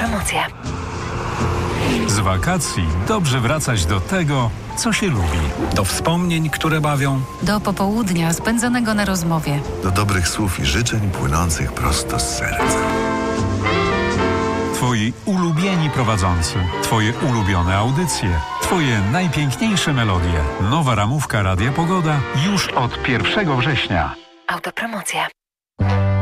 Autopromocja. Z wakacji dobrze wracać do tego, co się lubi. Do wspomnień, które bawią. Do popołudnia spędzonego na rozmowie. Do dobrych słów i życzeń płynących prosto z serca. Twoi ulubieni prowadzący. Twoje ulubione audycje. Twoje najpiękniejsze melodie. Nowa ramówka Radia Pogoda już od 1 września. Autopromocja.